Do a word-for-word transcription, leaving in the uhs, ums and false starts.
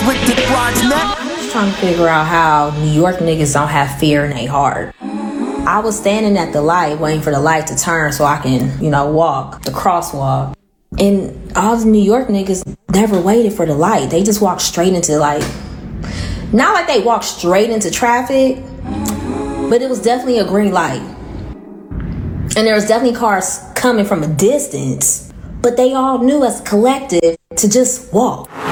with the quads net. I'm just trying to figure out how New York niggas don't have fear in their heart. I was standing at the light waiting for the light to turn so I can, you know, walk the crosswalk. And all the New York niggas never waited for the light. They just walked straight into, like, not like they walked straight into traffic, but it was definitely a green light. And there was definitely cars coming from a distance, but they all knew as a collective to just walk.